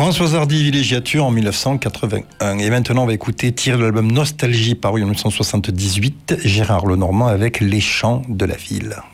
Françoise Hardy, Villégiature en 1981. Et maintenant, on va écouter, tiré de l'album Nostalgie, paru en 1978, Gérard Lenormand avec Les Chants de la Ville.